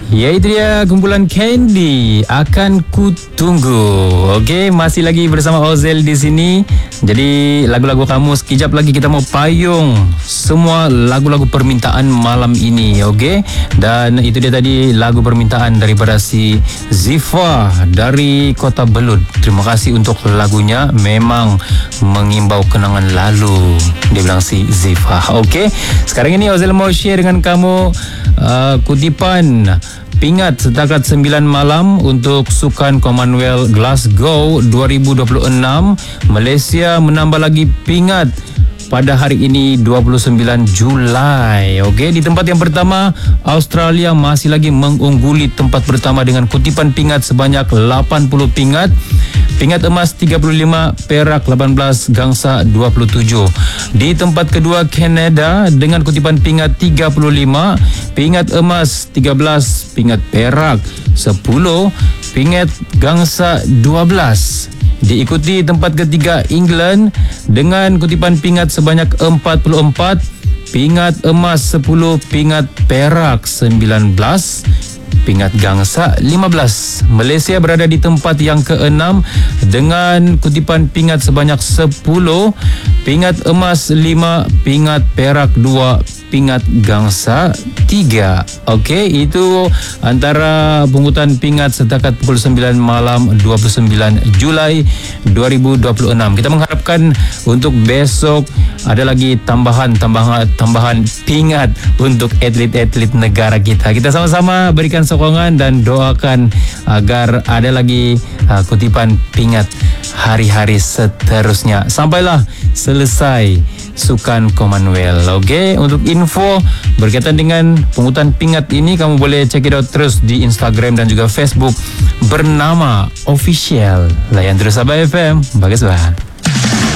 Ya, itu dia kumpulan Candy, Akan Ku Tunggu. Okey, masih lagi bersama Ozel di sini. Jadi lagu-lagu kamu sekejap lagi kita mau payung semua lagu-lagu permintaan malam ini, okey? Dan itu dia tadi lagu permintaan daripada si Zifa dari Kota Belud. Terima kasih untuk lagunya, memang mengimbau kenangan lalu. Dia bilang si Zifa. Okey, sekarang ini Ozel mau share dengan kamu kutipan pingat setakat 9 malam untuk Sukan Commonwealth Glasgow 2026. Malaysia menambah lagi pingat pada hari ini 29 Julai. Okey, di tempat yang pertama Australia masih lagi mengungguli tempat pertama dengan kutipan pingat sebanyak 80 pingat. Pingat emas 35, perak 18, gangsa 27. Di tempat kedua Kanada dengan kutipan pingat 35, pingat emas 13, pingat perak 10, pingat gangsa 12. Diikuti tempat ketiga England dengan kutipan pingat sebanyak 44, pingat emas 10, pingat perak 19, pingat gangsa 15. Malaysia berada di tempat yang ke-6 dengan kutipan pingat sebanyak 10, pingat emas 5, pingat perak 2, pingat gangsa 3. Okey, itu antara pungutan pingat setakat pukul 9 malam 29 Julai 2026. Kita mengharapkan untuk besok ada lagi tambahan pingat untuk atlet-atlet negara kita. Kita sama-sama berikan sokongan dan doakan agar ada lagi kutipan pingat hari-hari seterusnya sampailah selesai Sukan Commonwealth. Okey, untuk info berkaitan dengan pungutan pingat ini kamu boleh check it out terus di Instagram dan juga Facebook bernama Official. Layan terus Sabah FM. Bagus bah.